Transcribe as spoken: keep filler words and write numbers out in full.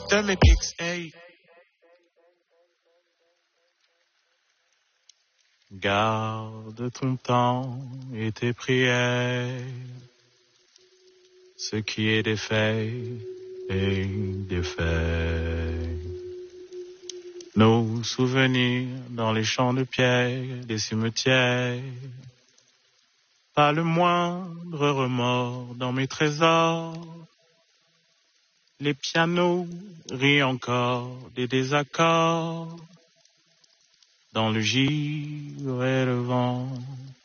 de mes pics, hey. Garde ton temps et tes prières, ce qui est des faits et des faits. Nos souvenirs dans les champs de pierre des cimetières, pas le moindre remords dans mes trésors. Les pianos rient encore des désaccords. Dans le givre et le vent,